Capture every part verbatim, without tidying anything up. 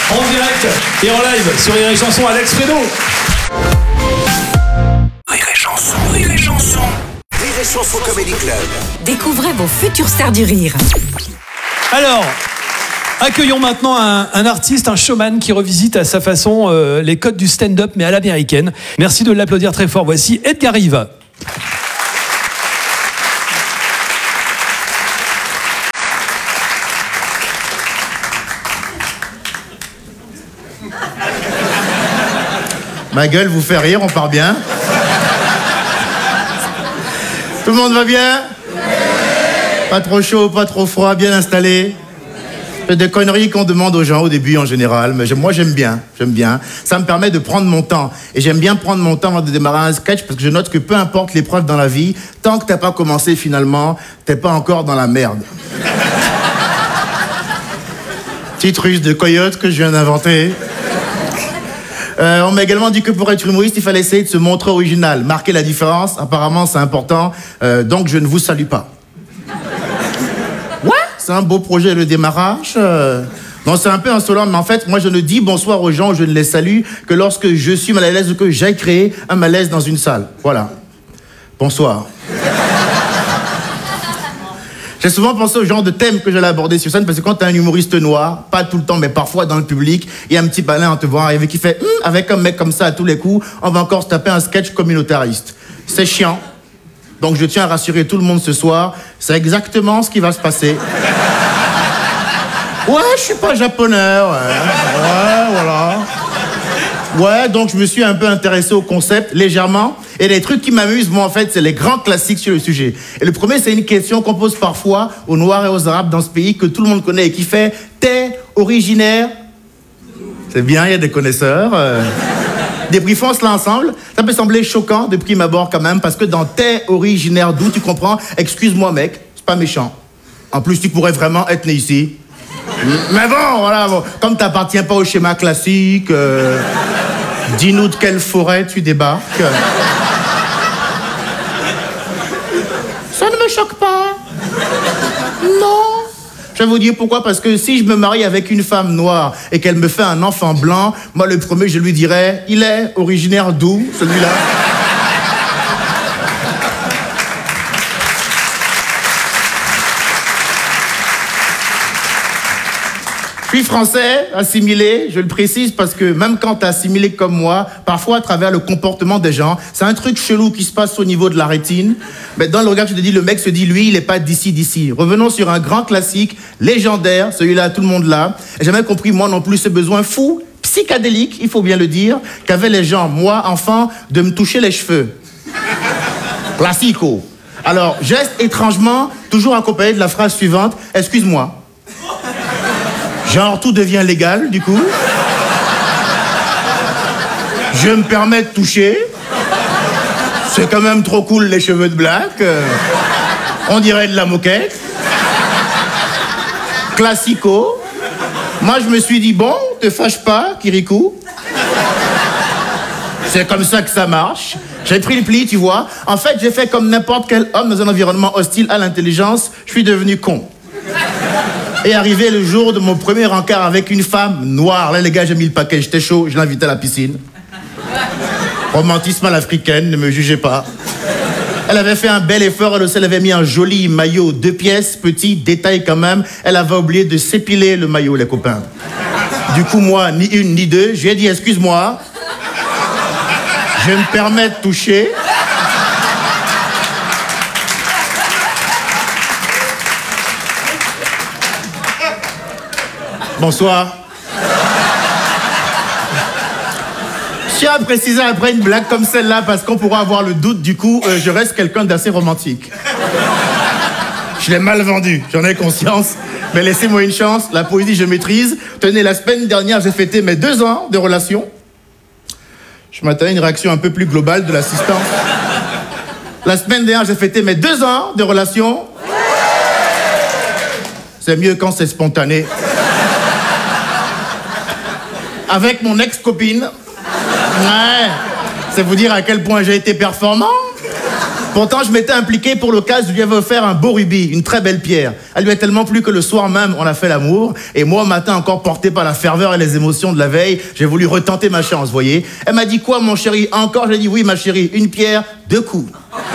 En direct et en live sur Rire et Chanson, Alex Fredo. Rire et Chanson, Rire et Chanson. Rire et Chanson Comedy Club. Découvrez vos futures stars du rire. Alors, accueillons maintenant un, un artiste, un showman qui revisite à sa façon euh, les codes du stand-up, mais à l'américaine. Merci de l'applaudir très fort. Voici Edgar Riva. Ma gueule vous fait rire, on part bien. Tout le monde va bien? Pas trop chaud, pas trop froid, bien installé. C'est des conneries qu'on demande aux gens au début en général, mais moi j'aime bien, j'aime bien. Ça me permet de prendre mon temps. Et j'aime bien prendre mon temps avant de démarrer un sketch parce que je note que peu importe l'épreuve dans la vie, tant que t'as pas commencé finalement, t'es pas encore dans la merde. Petite ruse de coyote que je viens d'inventer. Euh, on m'a également dit que pour être humoriste, il fallait essayer de se montrer original, marquer la différence. Apparemment, c'est important, euh, donc je ne vous salue pas. Ouais, c'est un beau projet, le démarrage. Euh... Non, c'est un peu insolent, mais en fait, moi, je ne dis bonsoir aux gens, je ne les salue que lorsque je suis mal à l'aise ou que j'ai créé un malaise dans une salle. Voilà. Bonsoir. J'ai souvent pensé au genre de thème que j'allais aborder sur scène parce que quand t'es un humoriste noir, pas tout le temps, mais parfois dans le public, il y a un petit balin en te voit arriver qui fait hm, avec un mec comme ça à tous les coups, on va encore se taper un sketch communautariste. C'est chiant. Donc je tiens à rassurer tout le monde ce soir, c'est exactement ce qui va se passer. Ouais, je suis pas japonais, ouais. Ouais, voilà. Ouais, donc je me suis un peu intéressé au concept, légèrement. Et les trucs qui m'amusent, moi, en fait, c'est les grands classiques sur le sujet. Et le premier, c'est une question qu'on pose parfois aux Noirs et aux Arabes dans ce pays que tout le monde connaît et qui fait « T'es originaire ?» C'est bien, il y a des connaisseurs. Euh... Débriefons cela ensemble. Ça peut sembler choquant de prime abord quand même, parce que dans « T'es originaire d'où ?» tu comprends « Excuse-moi, mec, c'est pas méchant. En plus, tu pourrais vraiment être né ici. » Mais bon, voilà, bon. Comme t'appartiens pas au schéma classique, euh... dis-nous de quelle forêt tu débarques. Ça ne me choque pas. Non. Je vais vous dire pourquoi, parce que si je me marie avec une femme noire et qu'elle me fait un enfant blanc, moi le premier je lui dirais, il est originaire d'où, celui-là? Je suis français, assimilé, je le précise parce que même quand t'es assimilé comme moi, parfois à travers le comportement des gens, c'est un truc chelou qui se passe au niveau de la rétine. Mais dans le regard, je te dis, le mec se dit, lui, il est pas d'ici, d'ici. Revenons sur un grand classique, légendaire, celui-là, tout le monde l'a. Et j'ai jamais compris, moi non plus, ce besoin fou, psychédélique, il faut bien le dire, qu'avaient les gens, moi, enfant, de me toucher les cheveux. Classico. Alors, geste étrangement, toujours accompagné de la phrase suivante, excuse-moi. Genre, tout devient légal, du coup. Je me permets de toucher. C'est quand même trop cool, les cheveux de black. Euh, on dirait de la moquette. Classico. Moi, je me suis dit, bon, te fâche pas, Kirikou. C'est comme ça que ça marche. J'ai pris le pli, tu vois. En fait, j'ai fait comme n'importe quel homme dans un environnement hostile à l'intelligence. Je suis devenu con. Et arrivé le jour de mon premier encart avec une femme noire. Là, les gars, j'ai mis le paquet, j'étais chaud, je l'invitais à la piscine. Romantisme à l'africaine, ne me jugez pas. Elle avait fait un bel effort, elle aussi, elle avait mis un joli maillot, deux pièces, petit, détail quand même. Elle avait oublié de s'épiler le maillot, les copains. Du coup, moi, ni une, ni deux, je lui ai dit, excuse-moi, je me permets de toucher. Bonsoir. Je tiens à préciser après une blague comme celle-là parce qu'on pourra avoir le doute, du coup, euh, je reste quelqu'un d'assez romantique. Je l'ai mal vendu, j'en ai conscience, mais laissez-moi une chance, la poésie je maîtrise. Tenez, la semaine dernière, j'ai fêté mes deux ans de relation. Je m'attendais à une réaction un peu plus globale de l'assistant. La semaine dernière, j'ai fêté mes deux ans de relation. C'est mieux quand c'est spontané. Avec mon ex-copine. Ouais. C'est vous dire à quel point j'ai été performant. Pourtant, je m'étais impliqué pour l'occasion, je lui avais offert un beau rubis, une très belle pierre. Elle lui a tellement plu que le soir même, on a fait l'amour. Et moi, au matin, encore porté par la ferveur et les émotions de la veille, j'ai voulu retenter ma chance, vous voyez. Elle m'a dit quoi, mon chéri? Encore? J'ai dit oui, ma chérie, une pierre, deux coups.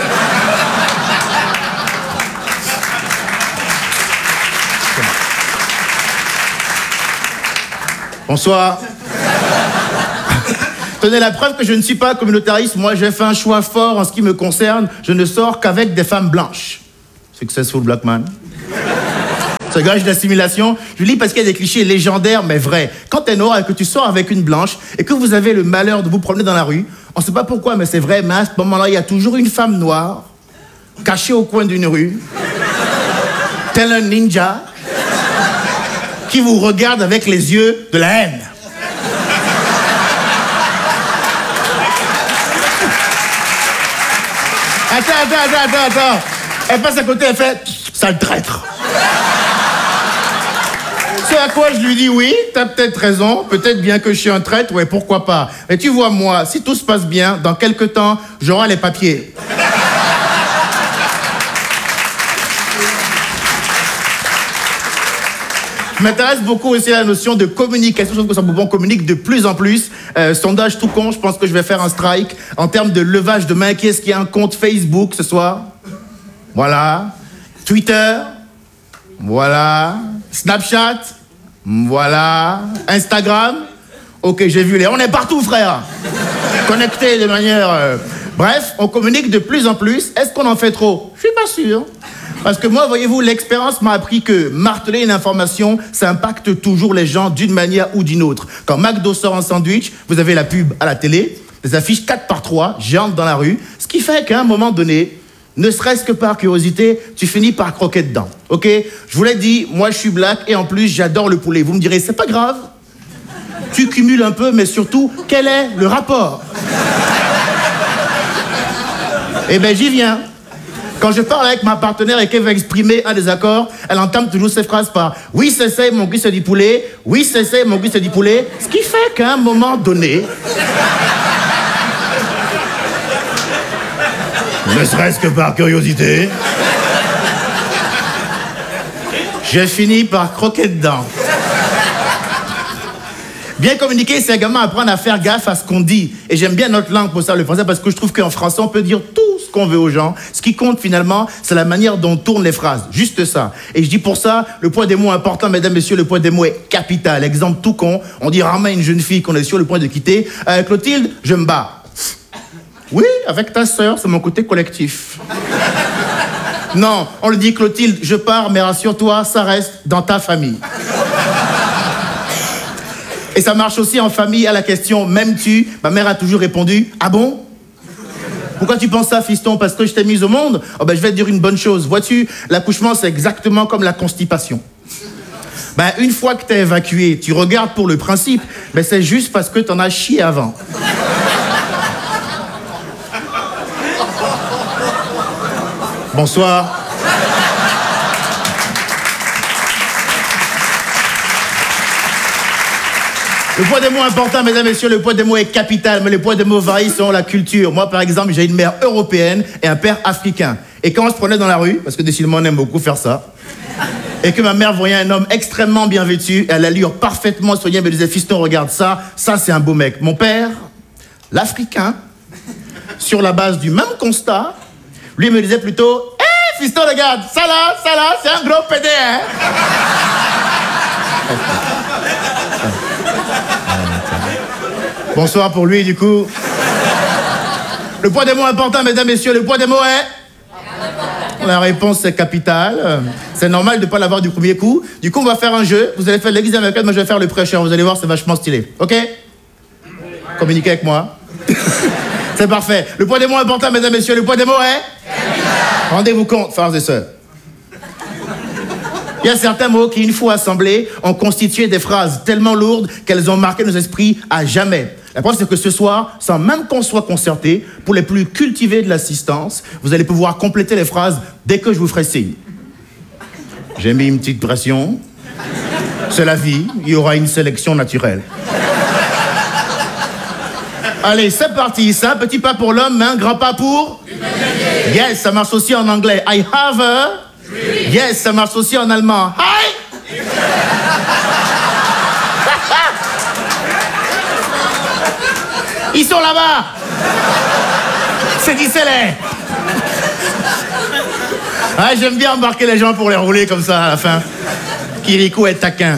Bonsoir. Tenez la preuve que je ne suis pas communautariste. Moi, j'ai fait un choix fort en ce qui me concerne. Je ne sors qu'avec des femmes blanches. Successful black man. Ce gage d'assimilation, je lis parce qu'il y a des clichés légendaires, mais vrais. Quand t'es noir et que tu sors avec une blanche et que vous avez le malheur de vous promener dans la rue, on ne sait pas pourquoi, mais c'est vrai, mais à ce moment-là, il y a toujours une femme noire, cachée au coin d'une rue, tel un ninja, qui vous regarde avec les yeux de la haine. Attends, attends, attends, attends, attends. Elle passe à côté, elle fait « sale traître ». Ce à quoi je lui dis « oui, t'as peut-être raison, peut-être bien que je suis un traître, ouais, pourquoi pas. Mais tu vois, moi, si tout se passe bien, dans quelques temps, j'aurai les papiers. » Je m'intéresse beaucoup aussi à la notion de communication. Je trouve que ça Bourbon communique de plus en plus. Euh, sondage tout con, je pense que je vais faire un strike. En termes de levage de main, qui est-ce qui a un compte Facebook ce soir? Voilà. Twitter? Voilà. Snapchat? Voilà. Instagram? Ok, j'ai vu les... On est partout, frère. Connectés de manière... Euh... Bref, on communique de plus en plus. Est-ce qu'on en fait trop? Je suis pas sûr. Parce que moi, voyez-vous, l'expérience m'a appris que marteler une information, ça impacte toujours les gens d'une manière ou d'une autre. Quand McDo sort un sandwich, vous avez la pub à la télé, des affiches quatre par trois, géantes dans la rue, ce qui fait qu'à un moment donné, ne serait-ce que par curiosité, tu finis par croquer dedans. Ok? Je vous l'ai dit, moi je suis black et en plus j'adore le poulet. Vous me direz, c'est pas grave. Tu cumules un peu, mais surtout, quel est le rapport? Eh ben j'y viens. Quand je parle avec ma partenaire et qu'elle veut exprimer un désaccord, elle entame toujours ces phrases par « oui, c'est ça, mon goût, c'est du poulet. Oui, c'est ça, mon goût, c'est du poulet. » Ce qui fait qu'à un moment donné, ne serait-ce que par curiosité, j'ai fini par croquer dedans. Bien communiquer, c'est également apprendre à faire gaffe à ce qu'on dit. Et j'aime bien notre langue pour ça, le français, parce que je trouve qu'en français, on peut dire tout ce qu'on veut aux gens. Ce qui compte finalement, c'est la manière dont on tourne les phrases. Juste ça. Et je dis pour ça, le poids des mots est important, mesdames, messieurs, le poids des mots est capital. Exemple tout con, on dit rarement à une jeune fille qu'on est sur le point de quitter. Euh, Clotilde, je me bats. Oui, avec ta sœur, c'est mon côté collectif. Non, on le dit Clotilde, je pars, mais rassure-toi, ça reste dans ta famille. Et ça marche aussi en famille à la question « m'aimes-tu » Ma mère a toujours répondu « ah bon ? Pourquoi tu penses ça, fiston? Parce que je t'ai mise au monde? Oh ben, je vais te dire une bonne chose. Vois-tu, l'accouchement, c'est exactement comme la constipation. Ben, une fois que t'es évacué, tu regardes pour le principe, mais c'est juste parce que t'en as chié avant. Bonsoir. Le poids des mots est important, mesdames et messieurs, le poids des mots est capital, mais le poids des mots varie selon la culture. Moi, par exemple, j'ai une mère européenne et un père africain. Et quand on se prenait dans la rue, parce que décidément, on aime beaucoup faire ça, et que ma mère voyait un homme extrêmement bien vêtu, et à l'allure parfaitement soignée, elle me disait « fiston, regarde ça, ça c'est un beau mec ». Mon père, l'Africain, sur la base du même constat, lui me disait plutôt « hé, hey, fiston, regarde, ça là, ça là, c'est un gros pédé, hein ». Bonsoir pour lui, du coup. Le poids des mots est important, mesdames, messieurs. Le poids des mots est... La réponse, c'est capital. C'est normal de ne pas l'avoir du premier coup. Du coup, on va faire un jeu. Vous allez faire l'examen avec elle, moi je vais faire le prêcheur. Vous allez voir, c'est vachement stylé. OK? Communiquez avec moi. C'est parfait. Le poids des mots est important, mesdames, messieurs. Le poids des mots est... Rendez-vous compte, frères et sœurs. Il y a certains mots qui, une fois assemblés, ont constitué des phrases tellement lourdes qu'elles ont marqué nos esprits à jamais. La preuve, c'est que ce soir, sans même qu'on soit concerté, pour les plus cultivés de l'assistance, vous allez pouvoir compléter les phrases dès que je vous ferai signe. J'ai mis une petite pression. C'est la vie, il y aura une sélection naturelle. Allez, c'est parti. C'est un petit pas pour l'homme, mais un grand pas pour... Yes, ça marche aussi en anglais. I have a... Yes, ça marche aussi en allemand. Hi! Ils sont là-bas. C'est qui c'est les... Ah, j'aime bien embarquer les gens pour les rouler comme ça à la fin. Kirikou est taquin.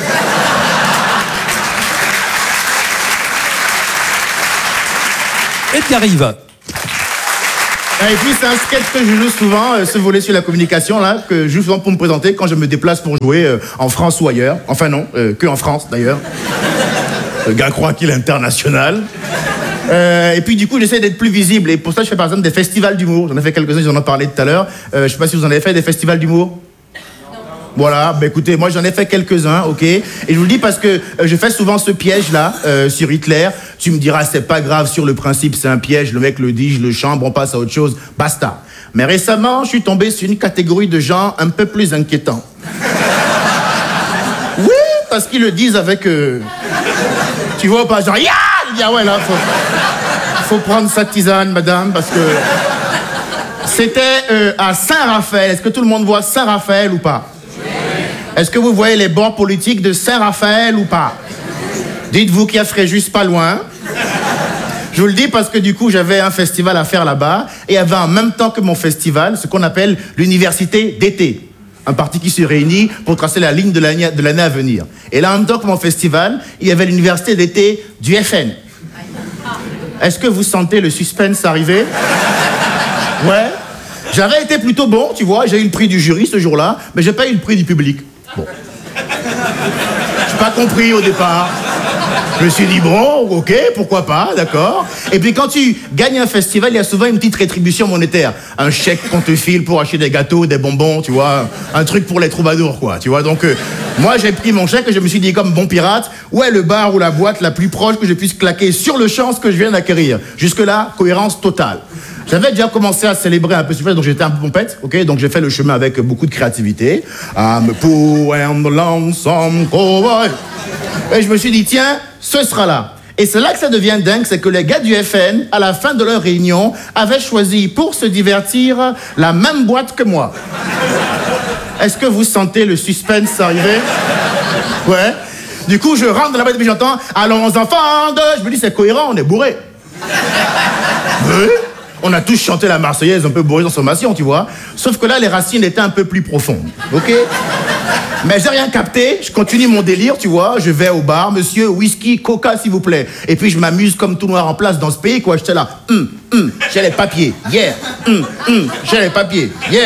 Edgar Rive. Et puis c'est un sketch que je joue souvent, euh, ce volet sur la communication là, que je joue souvent pour me présenter quand je me déplace pour jouer euh, en France ou ailleurs. Enfin non, euh, que en France d'ailleurs. Le gars croit qu'il est international. Euh, et puis du coup j'essaie d'être plus visible et pour ça je fais par exemple des festivals d'humour. J'en ai fait quelques-uns, j'en ai parlé tout à l'heure. Euh, je sais pas si vous en avez fait des festivals d'humour. Voilà, bah écoutez, moi j'en ai fait quelques-uns, ok. Et je vous le dis parce que euh, je fais souvent ce piège-là euh, sur Hitler. Tu me diras, c'est pas grave, sur le principe, c'est un piège, le mec le dit, je le chambre, on passe à autre chose, basta. Mais récemment, je suis tombé sur une catégorie de gens un peu plus inquiétants. Oui, parce qu'ils le disent avec... Euh... Tu vois pas, genre, ya il dit, ah ouais, là, faut... faut prendre sa tisane, madame, parce que... C'était euh, à Saint-Raphaël. Est-ce que tout le monde voit Saint-Raphaël ou pas? Est-ce que vous voyez les bords politiques de Saint-Raphaël ou pas? Dites-vous qu'il y a Fréjus pas loin. Je vous le dis parce que du coup, j'avais un festival à faire là-bas et il y avait en même temps que mon festival ce qu'on appelle l'université d'été. Un parti qui se réunit pour tracer la ligne de l'année, de l'année à venir. Et là, en même temps que mon festival, il y avait l'université d'été du F N. Est-ce que vous sentez le suspense arriver? Ouais. J'avais été plutôt bon, tu vois, j'ai eu le prix du jury ce jour-là, mais j'ai pas eu le prix du public. Bon. J'ai pas compris au départ. Je me suis dit, bon, ok, pourquoi pas, d'accord. Et puis quand tu gagnes un festival, il y a souvent une petite rétribution monétaire. Un chèque qu'on te file pour acheter des gâteaux, des bonbons, tu vois. Un truc pour les troubadours, quoi, tu vois. Donc, euh, moi, j'ai pris mon chèque et je me suis dit, comme bon pirate, où est le bar ou la boîte la plus proche que je puisse claquer sur le champ ce que je viens d'acquérir. Jusque-là, cohérence totale. J'avais déjà commencé à célébrer un peu ce fait, donc j'étais un peu pompette, ok? Donc j'ai fait le chemin avec beaucoup de créativité. I'm a poor and lonesome cowboy. Et je me suis dit, tiens, ce sera là. Et c'est là que ça devient dingue, c'est que les gars du F N, à la fin de leur réunion, avaient choisi pour se divertir la même boîte que moi. Est-ce que vous sentez le suspense arriver? Ouais. Du coup, je rentre dans la boîte et puis j'entends « Allons enfants de... » Je me dis, c'est cohérent, on est bourrés. Oui. On a tous chanté la Marseillaise un peu bourré dans sommation, tu vois. Sauf que là, les racines étaient un peu plus profondes, ok? Mais j'ai rien capté, je continue mon délire, tu vois. Je vais au bar, monsieur, whisky, coca, s'il vous plaît. Et puis je m'amuse comme tout noir en place dans ce pays, quoi. J'étais là, hum, hum, j'ai les papiers, yeah, hum, hum, j'ai les papiers, yeah.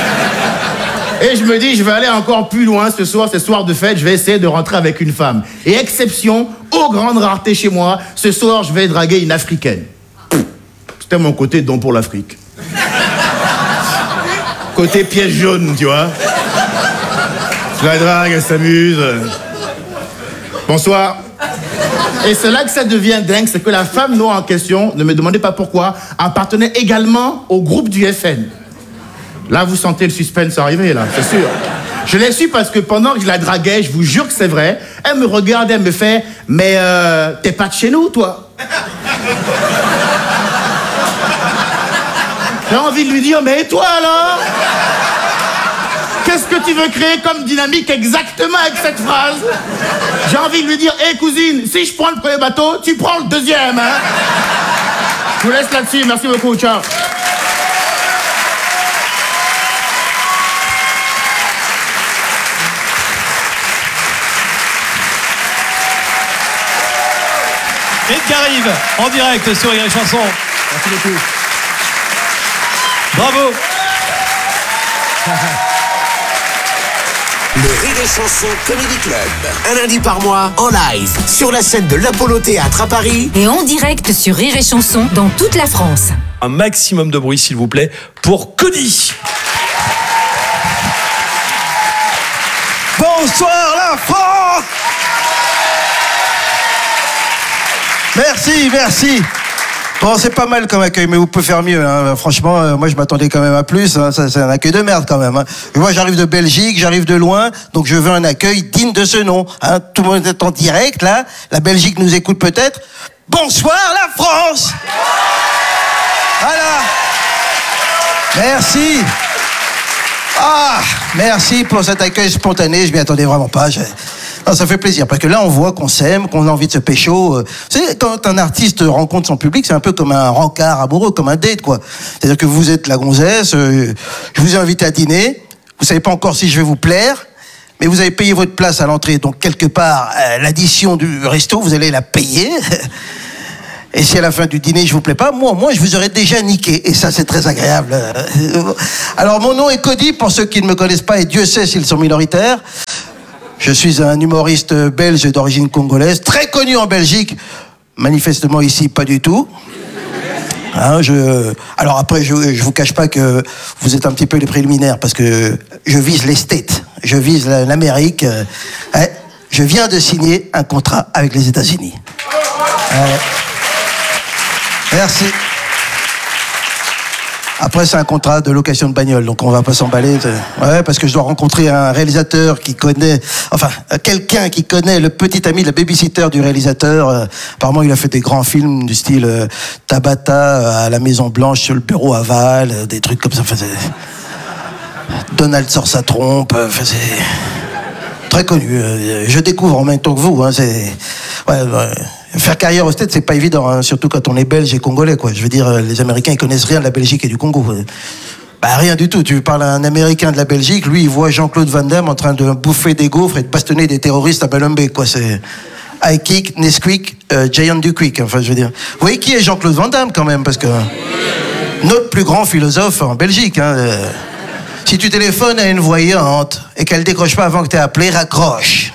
Et je me dis, je vais aller encore plus loin ce soir, ce soir de fête, je vais essayer de rentrer avec une femme. Et exception, aux grandes raretés chez moi, ce soir, je vais draguer une africaine. C'était mon côté don pour l'Afrique. Côté pièce jaune, tu vois. Je la drague, elle s'amuse. Bonsoir. Et c'est là que ça devient dingue, c'est que la femme noire en question, ne me demandez pas pourquoi, appartenait également au groupe du F N. Là, vous sentez le suspense arriver, là, c'est sûr. Je l'ai su parce que pendant que je la draguais, je vous jure que c'est vrai, elle me regarde, elle me fait « Mais euh, t'es pas de chez nous, toi ?» J'ai envie de lui dire, mais et toi alors? Qu'est-ce que tu veux créer comme dynamique exactement avec cette phrase? J'ai envie de lui dire, hé hey, cousine, si je prends le premier bateau, tu prends le deuxième, hein? Je vous laisse là-dessus, merci beaucoup, ciao. Edgar Rive, en direct sur Rire et Chanson. Merci beaucoup. Bravo. Le Rire et Chanson Comedy Club. Un lundi par mois, en live, sur la scène de l'Apollo Théâtre à Paris. Et en direct sur Rire et Chanson dans toute la France. Un maximum de bruit, s'il vous plaît, pour Cody. Bonsoir la France. Merci, merci. Bon, c'est pas mal comme accueil, mais vous pouvez faire mieux. Hein. Franchement, euh, moi, je m'attendais quand même à plus. Hein. Ça, c'est un accueil de merde quand même. Hein. Moi, j'arrive de Belgique, j'arrive de loin, donc je veux un accueil digne de ce nom. Hein. Tout le monde est en direct, là. La Belgique nous écoute peut-être. bonsoir la France. Voilà. Merci. Ah, merci pour cet accueil spontané, je m'y attendais vraiment pas. Je... Non, ça fait plaisir, parce que là, on voit qu'on s'aime, qu'on a envie de se pécho. Vous savez, quand un artiste rencontre son public, c'est un peu comme un rencard amoureux, comme un date, quoi. C'est-à-dire que vous êtes la gonzesse, euh, je vous ai invité à dîner, vous savez pas encore si je vais vous plaire, mais vous avez payé votre place à l'entrée, donc quelque part, euh, l'addition du resto, vous allez la payer. Et si à la fin du dîner, je vous plais pas, moi, moi, je vous aurais déjà niqué. Et ça, c'est très agréable. Alors, mon nom est Cody, pour ceux qui ne me connaissent pas, et Dieu sait s'ils sont minoritaires. Je suis un humoriste belge d'origine congolaise, très connu en Belgique. Manifestement, ici, pas du tout. Hein, je... Alors après, je ne vous cache pas que vous êtes un petit peu les préliminaires, parce que je vise les States, je vise l'Amérique. Hein, je viens de signer un contrat avec les États-Unis. Euh... Merci. Après, c'est un contrat de location de bagnole, donc on va pas s'emballer. Ouais, parce que je dois rencontrer un réalisateur qui connaît, enfin, quelqu'un qui connaît le petit ami, le babysitter du réalisateur. Euh, apparemment, il a fait des grands films du style euh, Tabata à la Maison Blanche, sur le bureau aval, euh, des trucs comme ça. Enfin, Donald sort sa trompe. Enfin, c'est très connu. Euh, je découvre en même temps que vous. Hein, c'est ouais, ouais. Faire carrière aux States, c'est pas évident, hein, surtout quand on est belge et congolais, quoi. Je veux dire, les Américains, ils connaissent rien de la Belgique et du Congo. Bah, rien du tout. Tu parles à un Américain de la Belgique, lui, il voit Jean-Claude Van Damme en train de bouffer des gaufres et de bastonner des terroristes à Balumbe, quoi. C'est high kick, Nesquik, euh, Giant du Quick. Enfin, je veux dire. Vous voyez qui est Jean-Claude Van Damme, quand même, parce que notre plus grand philosophe en Belgique, hein. Euh, si tu téléphones à une voyante et qu'elle décroche pas avant que t'aies appelé, raccroche.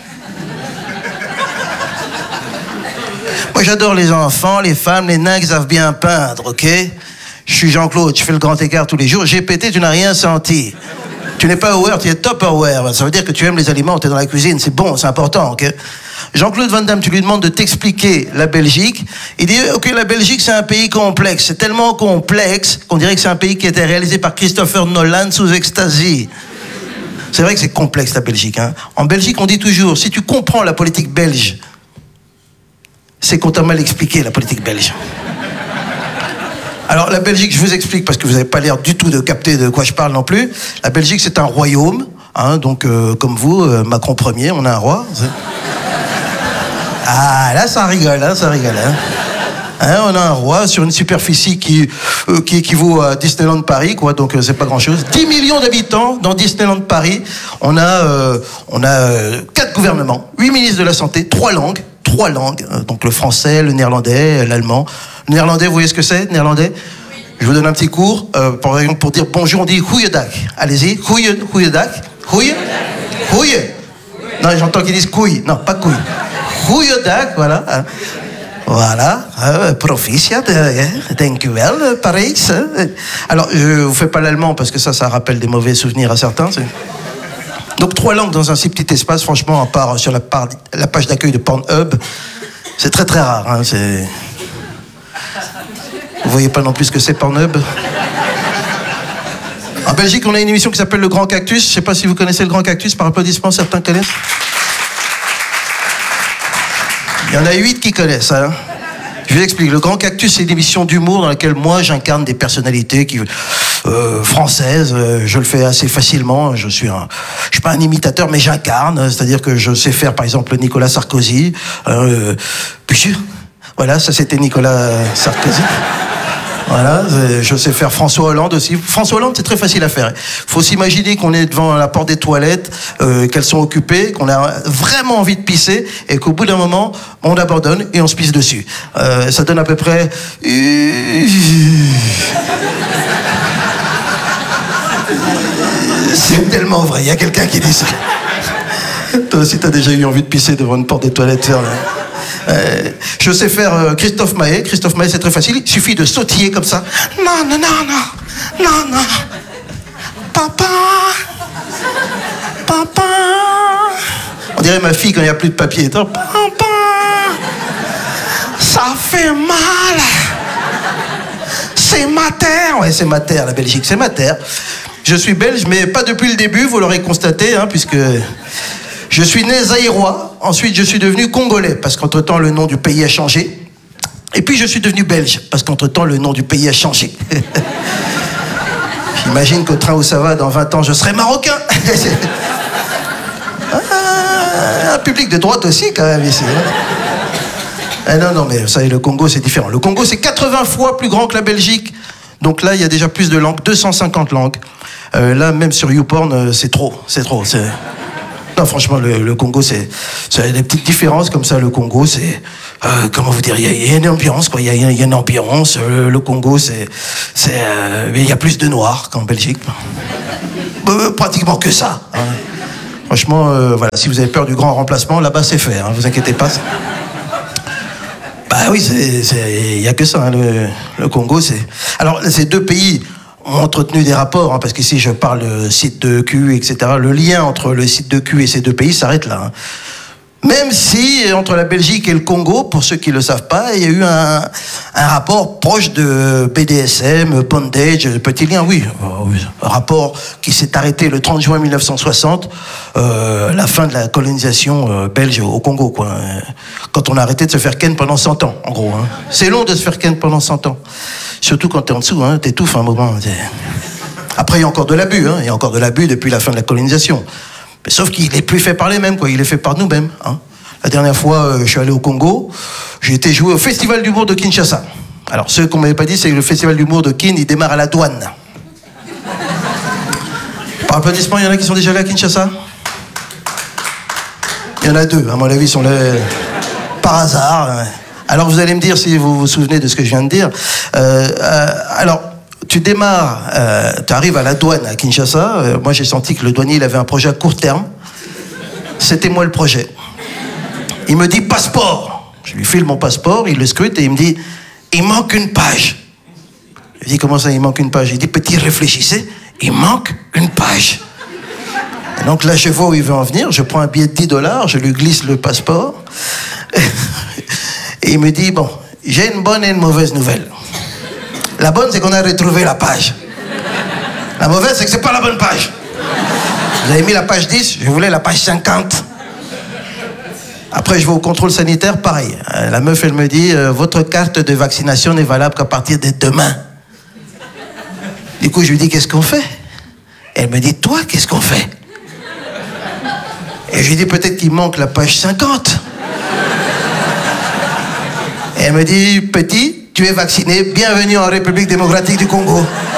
Moi, j'adore les enfants, les femmes, les nains qui savent bien peindre, ok? Je suis Jean-Claude, je fais le grand écart tous les jours. J'ai pété, tu n'as rien senti. Tu n'es pas aware, tu es top aware. Ça veut dire que tu aimes les aliments, tu es dans la cuisine, c'est bon, c'est important, ok? Jean-Claude Van Damme, tu lui demandes de t'expliquer la Belgique. Il dit, ok, la Belgique, c'est un pays complexe. C'est tellement complexe qu'on dirait que c'est un pays qui a été réalisé par Christopher Nolan sous ecstasy. C'est vrai que c'est complexe, la Belgique, hein? En Belgique, on dit toujours, si tu comprends la politique belge, c'est qu'on t'a mal expliqué, la politique belge. Alors, la Belgique, je vous explique, parce que vous n'avez pas l'air du tout de capter de quoi je parle non plus. La Belgique, c'est un royaume, hein, donc, euh, comme vous, euh, Macron premier, on a un roi. Ah, là, ça rigole, hein, ça rigole, hein. Hein, on a un roi sur une superficie qui, euh, qui équivaut à Disneyland Paris, quoi, donc euh, c'est pas grand-chose. dix millions d'habitants dans Disneyland Paris. On a, euh, on a euh, quatre gouvernements, huit ministres de la Santé, trois langues. Trois langues, donc le français, le néerlandais, l'allemand. Le néerlandais, vous voyez ce que c'est, néerlandais? Je vous donne un petit cours. Euh, par exemple, pour dire bonjour, on dit goeiedag. Allez-y, goeiedag. Goeie? Goeie? Non, j'entends qu'ils disent couille. Non, pas couille. Goeiedag, voilà. Voilà, uh, proficiat, uh, thank you well, Paris. Alors, je ne vous fais pas l'allemand parce que ça, ça rappelle des mauvais souvenirs à certains. C'est... Donc trois langues dans un si petit espace, franchement, à part sur la, part, la page d'accueil de Pornhub, c'est très très rare. Hein, c'est... Vous voyez pas non plus ce que c'est Pornhub? En Belgique, on a une émission qui s'appelle Le Grand Cactus. Je sais pas si vous connaissez Le Grand Cactus, par applaudissement, certains connaissent. Il y en a huit qui connaissent, hein. Je vous explique. Le Grand Cactus, c'est une émission d'humour dans laquelle moi, j'incarne des personnalités qui, euh, françaises. Euh, je le fais assez facilement. Je suis un, je suis pas un imitateur, mais j'incarne. C'est-à-dire que je sais faire, par exemple, Nicolas Sarkozy. Euh, puis, voilà, ça c'était Nicolas Sarkozy. Voilà, je sais faire François Hollande aussi. François Hollande, c'est très facile à faire. Il faut s'imaginer qu'on est devant la porte des toilettes, euh, qu'elles sont occupées, qu'on a vraiment envie de pisser, et qu'au bout d'un moment, on abandonne et on se pisse dessus. Euh, ça donne à peu près... C'est tellement vrai, il y a quelqu'un qui dit ça. Toi aussi, t'as déjà eu envie de pisser devant une porte des toilettes. Euh, je sais faire euh, Christophe Maé. Christophe Maé, c'est très facile. Il suffit de sautiller comme ça. Non, non, non, non. Non, non. Papa. Papa. On dirait ma fille quand il n'y a plus de papier. Papa. Ça fait mal. C'est ma terre. Ouais, c'est ma terre, la Belgique. C'est ma terre. Je suis belge, mais pas depuis le début, vous l'aurez constaté, hein, puisque... Je suis né zaïrois, ensuite je suis devenu congolais, parce qu'entre-temps le nom du pays a changé. Et puis je suis devenu belge, parce qu'entre-temps, le nom du pays a changé. J'imagine qu'au train où ça va, dans vingt ans, je serai marocain. Ah, un public de droite aussi, quand même, ici. Ah non, non, mais vous savez, le Congo, c'est différent. Le Congo, c'est quatre-vingts fois plus grand que la Belgique. Donc là, il y a déjà plus de langues, deux cent cinquante langues. Euh, là, même sur YouPorn, c'est trop, c'est trop. C'est... Non, franchement, le, le Congo, c'est, c'est des petites différences comme ça. Le Congo, c'est, euh, comment vous dire, il y, y a une ambiance, quoi. Il y a, y a une ambiance. Le, le Congo, c'est, c'est, euh, il y a plus de noirs qu'en Belgique. Euh, pratiquement que ça. Hein. Franchement, euh, voilà, si vous avez peur du grand remplacement, là-bas, c'est fait. Hein, vous inquiétez pas. Bah oui, il y a que ça. Hein, le, le Congo, c'est. Alors, ces deux pays ont entretenu des rapports, hein, parce qu'ici je parle de site de Q, et cetera. Le lien entre le site de Q et ces deux pays s'arrête là. Hein. Même si, entre la Belgique et le Congo, pour ceux qui ne le savent pas, il y a eu un, un rapport proche de B D S M, bondage, petit lien, oui. Un rapport qui s'est arrêté le trente juin mille neuf cent soixante, euh, la fin de la colonisation euh, belge au Congo, quoi. Quand on a arrêté de se faire ken pendant cent ans, en gros. Hein. C'est long de se faire ken pendant cent ans. Surtout quand t'es en dessous, hein, t'étouffes un moment. T'es... Après, il y a encore de l'abus, hein, il y a encore de l'abus depuis la fin de la colonisation. Mais sauf qu'il n'est plus fait par les mêmes, quoi. Il est fait par nous-mêmes. Hein. La dernière fois, euh, je suis allé au Congo, j'ai été joué au Festival d'humour de Kinshasa. Alors, ceux qu'on ne m'avait pas dit, c'est que le Festival d'humour de Kin, il démarre à la douane. Par applaudissement, il y en a qui sont déjà allés à Kinshasa? Il y en a deux, à mon avis, ils sont là par hasard. Alors, vous allez me dire si vous vous souvenez de ce que je viens de dire. Euh, euh, alors... Tu démarres, euh, tu arrives à la douane à Kinshasa. Euh, moi, j'ai senti que le douanier, il avait un projet à court terme. C'était moi le projet. Il me dit passeport. Je lui file mon passeport, il le scrute et il me dit il manque une page. Je lui dis comment ça, il manque une page? Il dit petit, réfléchissez, il manque une page. Et donc là, je vois où il veut en venir. Je prends un billet de dix dollars, je lui glisse le passeport. Et il me dit bon, j'ai une bonne et une mauvaise nouvelle. La bonne, c'est qu'on a retrouvé la page. La mauvaise, c'est que c'est pas la bonne page. Vous avez mis la page dix, je voulais la page cinquante. Après, je vais au contrôle sanitaire, pareil. Euh, la meuf, elle me dit, euh, votre carte de vaccination n'est valable qu'à partir de demain. Du coup, je lui dis, qu'est-ce qu'on fait? Elle me dit, toi, qu'est-ce qu'on fait? Et je lui dis, peut-être qu'il manque la page cinquante. Et elle me dit, petit, tu es vacciné, bienvenue en République démocratique du Congo.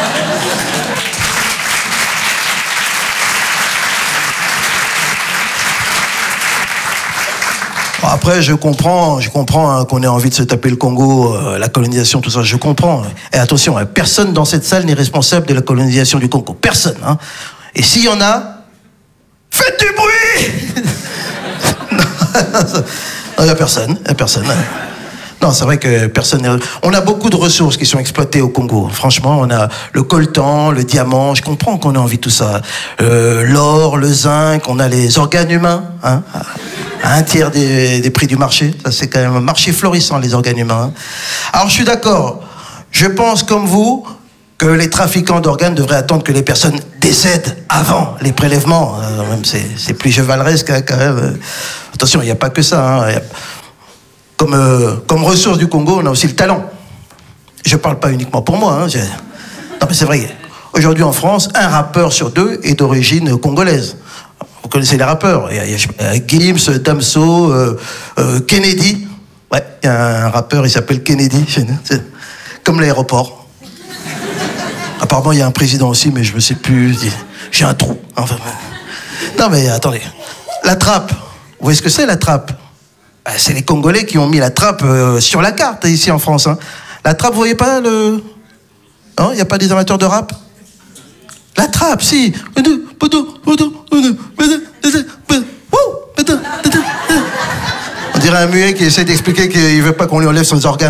Bon, après, je comprends, je comprends hein, qu'on ait envie de se taper le Congo, euh, la colonisation, tout ça, je comprends. Et attention, hein, personne dans cette salle n'est responsable de la colonisation du Congo. Personne. Hein. Et s'il y en a, faites du bruit. Non, il n'y a personne, il n'y a personne. Hein. Non, c'est vrai que personne n'est... On a beaucoup de ressources qui sont exploitées au Congo. Franchement, on a le coltan, le diamant, je comprends qu'on ait envie de tout ça. Euh, l'or, le zinc, on a les organes humains, hein, à un tiers des, des prix du marché. Ça, c'est quand même un marché florissant, les organes humains. Alors, je suis d'accord. Je pense, comme vous, que les trafiquants d'organes devraient attendre que les personnes décèdent avant les prélèvements. Euh, même c'est, c'est plus chevaleresque, hein, quand même. Attention, il n'y a pas que ça, hein. Y a... Comme, euh, comme ressource du Congo, on a aussi le talent. Je ne parle pas uniquement pour moi. Hein, non, mais c'est vrai. Aujourd'hui, en France, un rappeur sur deux est d'origine congolaise. Vous connaissez les rappeurs. Il y a, il y a Gims, Damso, euh, euh, Kennedy. Ouais, il y a un rappeur, il s'appelle Kennedy. C'est comme l'aéroport. Apparemment, il y a un président aussi, mais je ne sais plus. J'ai un trou. Enfin, non, mais attendez. La trappe. Vous voyez ce que c'est, la trappe? C'est les Congolais qui ont mis la trappe euh, sur la carte, ici en France. Hein. La trappe, vous voyez pas le... Non, il n'y a pas des amateurs de rap? La trappe, si. On dirait un muet qui essaie d'expliquer qu'il ne veut pas qu'on lui enlève son organe.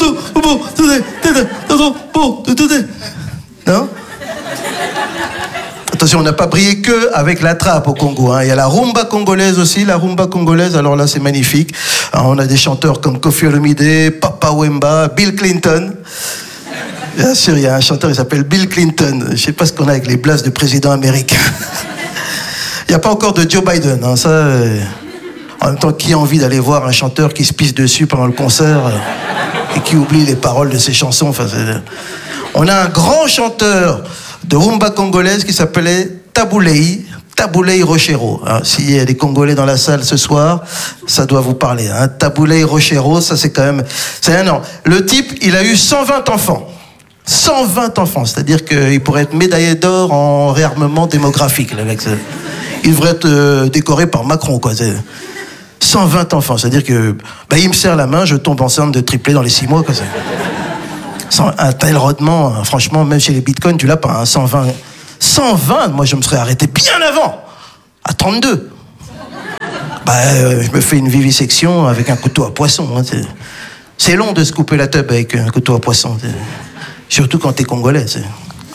Non? Attention, on n'a pas brillé que avec la trappe au Congo. Hein. Il y a la rumba congolaise aussi, la rumba congolaise, alors là c'est magnifique. Alors, on a des chanteurs comme Koffi Olomide, Papa Wemba, Bill Clinton. Bien sûr, il y a un chanteur qui s'appelle Bill Clinton. Je ne sais pas ce qu'on a avec les blases de président américain. Il n'y a pas encore de Joe Biden. Hein. Ça, euh... En même temps, qui a envie d'aller voir un chanteur qui se pisse dessus pendant le concert? et qui oublie les paroles de ses chansons. Enfin, on a un grand chanteur de rumba congolaise qui s'appelait Taboulei, Taboulei Rochero. Hein, s'il y a des Congolais dans la salle ce soir, ça doit vous parler. Hein. Taboulei Rochero, ça c'est quand même... C'est un an. Le type, il a eu cent vingt enfants. cent vingt enfants, c'est-à-dire qu'il pourrait être médaillé d'or en réarmement démographique. Le mec. Il devrait être euh, décoré par Macron, quoi. C'est cent vingt enfants, c'est-à-dire que bah, il me serre la main, je tombe enceinte de triplé dans les six mois. Quoi. Sans un tel rodement, hein, franchement, même chez les bitcoins, tu l'as pas. Hein, cent vingt, cent vingt, moi je me serais arrêté bien avant, à trente-deux. Bah, euh, je me fais une vivisection avec un couteau à poisson. Hein, c'est... c'est long de se couper la teub avec un couteau à poisson. C'est... surtout quand t'es congolais. C'est...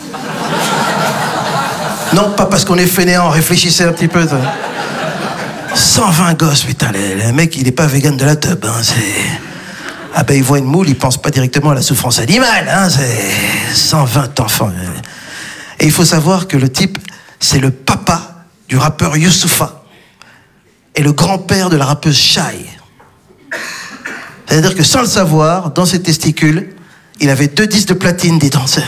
non, pas parce qu'on est fainéant, réfléchissez un petit peu. Ça. cent vingt gosses, putain, le, le mec, il est pas vegan de la teub. Hein, c'est... ah ben, il voit une moule, il pense pas directement à la souffrance animale. Hein, c'est cent vingt enfants. Et il faut savoir que le type, c'est le papa du rappeur Youssoupha et le grand-père de la rappeuse Shai. C'est-à-dire que sans le savoir, dans ses testicules, il avait deux disques de platine, dis donc. C'est,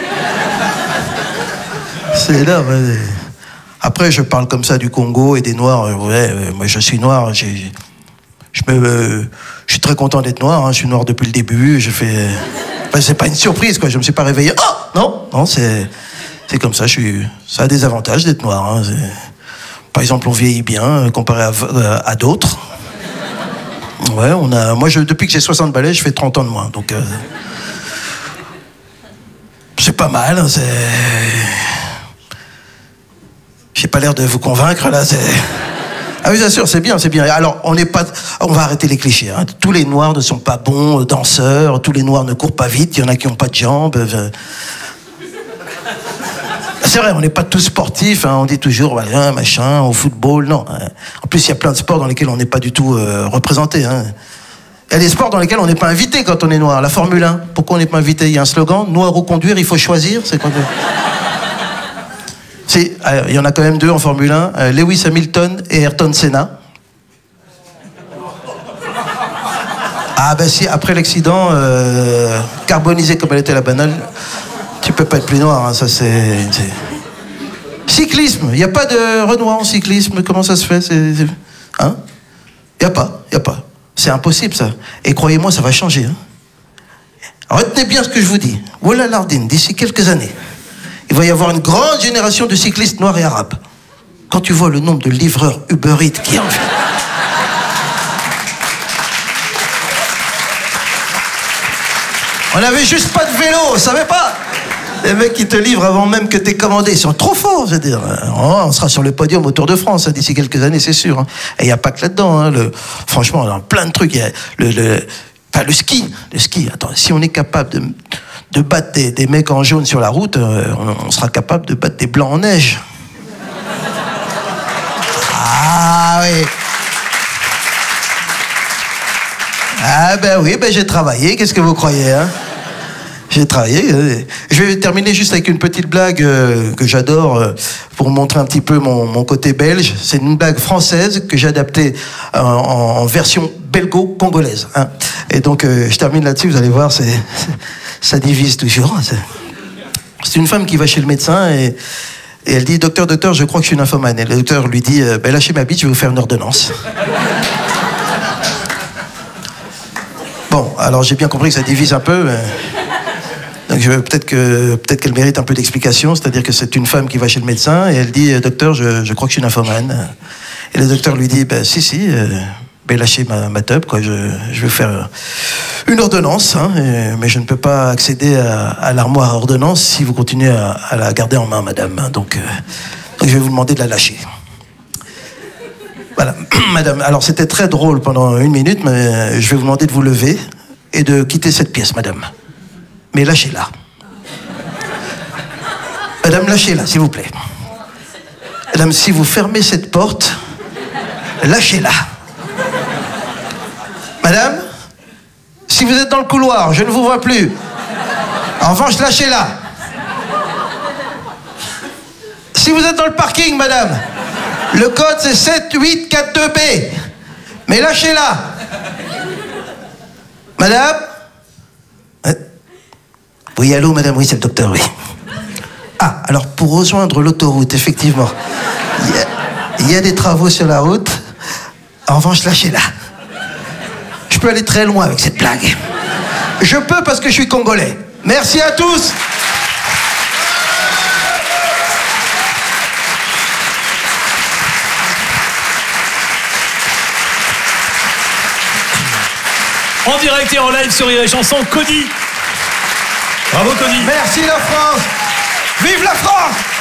c'est là, ouais. Après, je parle comme ça du Congo et des Noirs. Ouais, moi, je suis noir. J'ai, je, me, euh, je suis très content d'être noir. Hein, je suis noir depuis le début. Je fais, enfin, c'est pas une surprise, quoi. Je me suis pas réveillé. Oh non, non, c'est, c'est comme ça. Je suis, ça a des avantages d'être noir. Hein, par exemple, on vieillit bien comparé à, à d'autres. Ouais, on a. Moi, je, depuis que j'ai soixante balais, je fais trente ans de moins. Donc, euh, c'est pas mal. Hein, c'est. J'ai pas l'air de vous convaincre là. C'est... ah oui, bien sûr, c'est bien, c'est bien. Alors, on n'est pas, on va arrêter les clichés. Hein. Tous les Noirs ne sont pas bons danseurs. Tous les Noirs ne courent pas vite. Il y en a qui n'ont pas de jambes. C'est vrai, on n'est pas tous sportifs. Hein. On dit toujours, voilà, machin, au football. Non. En plus, il y a plein de sports dans lesquels on n'est pas du tout euh, représenté. Hein. Il y a des sports dans lesquels on n'est pas invité quand on est noir. La Formule un. Pourquoi on n'est pas invité? Il y a un slogan, noir ou conduire, il faut choisir. C'est quand même... C'est, euh, il y en a quand même deux en Formule un, euh, Lewis Hamilton et Ayrton Senna. Ah ben si, après l'accident, euh, carbonisé comme elle était la banane, tu peux pas être plus noir, hein, ça c'est, c'est... Cyclisme, il n'y a pas de Renoir en cyclisme, comment ça se fait? C'est, c'est... Hein? Il n'y a pas, il n'y a pas. C'est impossible ça. Et croyez-moi, ça va changer. Hein. Retenez bien ce que je vous dis. Voilà Lardine, d'ici quelques années. Il va y avoir une grande génération de cyclistes noirs et arabes. Quand tu vois le nombre de livreurs Uber Eats qui en fait... On n'avait juste pas de vélo, on savait pas. Les mecs qui te livrent avant même que t'aies commandé, ils sont trop forts, je veux dire. Oh, on sera sur le podium au Tour de France hein, d'ici quelques années, c'est sûr. Hein. Et il n'y a pas que là-dedans. Hein, le... Franchement, on a plein de trucs. Il y a le, le... Enfin, le ski, le ski. Attends, si on est capable de... de battre des, des mecs en jaune sur la route, euh, on, on sera capable de battre des blancs en neige. Ah oui. Ah ben oui, ben j'ai travaillé, qu'est-ce que vous croyez, hein? J'ai travaillé. Euh, je vais terminer juste avec une petite blague euh, que j'adore euh, pour montrer un petit peu mon, mon côté belge. C'est une blague française que j'ai adaptée euh, en, en version belgo-congolaise. Hein. Et donc, euh, je termine là-dessus, vous allez voir, c'est, ça divise toujours. C'est, c'est une femme qui va chez le médecin et, et elle dit « Docteur, docteur, je crois que je suis nymphomane ». Et le docteur lui dit « ben, lâchez ma bite, je vais vous faire une ordonnance ». Bon, alors j'ai bien compris que ça divise un peu. Mais... donc je, peut-être, que, peut-être qu'elle mérite un peu d'explication, c'est-à-dire que c'est une femme qui va chez le médecin et elle dit « Docteur, je, je crois que je suis nymphomane ». Et le docteur lui dit ben, « Si, si, euh, ben, lâchez ma, ma teub, quoi, je, je vais faire une ordonnance, hein, et, mais je ne peux pas accéder à, à l'armoire à ordonnance si vous continuez à, à la garder en main, madame. Hein, donc, euh, donc je vais vous demander de la lâcher. » Voilà, madame, alors c'était très drôle pendant une minute, mais je vais vous demander de vous lever et de quitter cette pièce, madame. Mais lâchez-la. Madame, lâchez-la, s'il vous plaît. Madame, si vous fermez cette porte, lâchez-la. Madame, si vous êtes dans le couloir, je ne vous vois plus. En revanche, lâchez-la. Si vous êtes dans le parking, madame, le code c'est sept huit quatre deux B. Mais lâchez-la. Madame, Oui, allô, madame, oui, c'est le docteur, oui. Ah, alors pour rejoindre l'autoroute, effectivement, il y a, il y a des travaux sur la route. En revanche, lâchez-la. Je peux aller très loin avec cette blague. Je peux parce que je suis congolais. Merci à tous. En direct et en live sur Rire et Chanson, Cody. Bravo Cody. Merci la France. Vive la France.